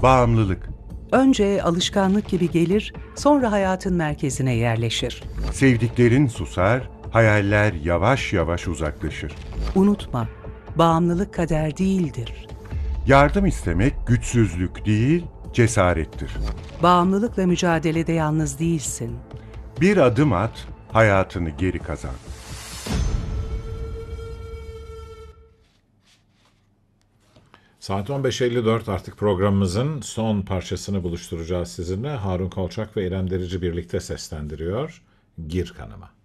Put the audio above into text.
Bağımlılık. Önce alışkanlık gibi gelir, sonra hayatın merkezine yerleşir. Sevdiklerin susar, hayaller yavaş yavaş uzaklaşır. Unutma, bağımlılık kader değildir. Yardım istemek güçsüzlük değil, cesarettir. Bağımlılıkla mücadelede yalnız değilsin. Bir adım at, hayatını geri kazan. Saat 15.54, artık programımızın son parçasını buluşturacağız sizinle. Harun Kolçak ve İrem Derici birlikte seslendiriyor. Gir Kanıma.